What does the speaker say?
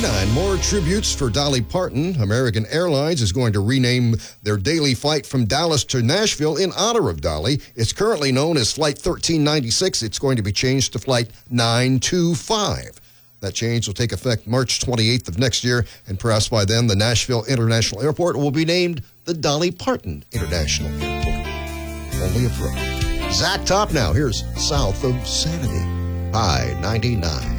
99, more tributes for Dolly Parton. American Airlines is going to rename their daily flight from Dallas to Nashville in honor of Dolly. It's currently known as Flight 1396. It's going to be changed to Flight 925. That change will take effect March 28th of next year, and perhaps by then the Nashville International Airport will be named the Dolly Parton International Airport. Only a pro. Zach Top now. Here's South of Sanity by 99.